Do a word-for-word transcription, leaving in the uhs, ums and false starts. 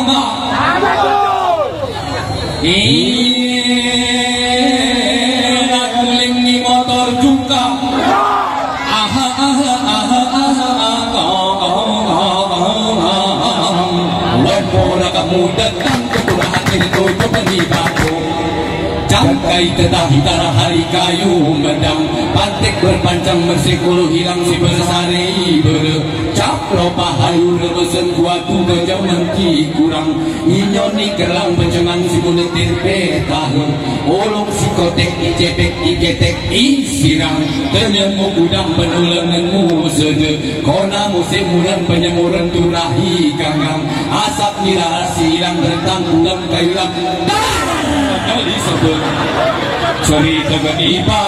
agama. Ih, guling ni motor juga. Aha aha aha aha aha. Wepora kamu datang ke kelurahan itu coba dibantu. Jangkai tetapi tanah hari kayu medang, pantek berpancang bersekulu hilang si bersari ber. Capro pahayu rebesen kuatu kejaman ki kurang. Inyoni kerang pencengang si bunetir petah. Olong si kotek icepek iketek isirang. Tenyemu gudang penulenganmu sede. Kona musim bulan penyemuran turahi gangang. Asap nira silang rentang bulan kayulang. Kali sebut cerita ke iba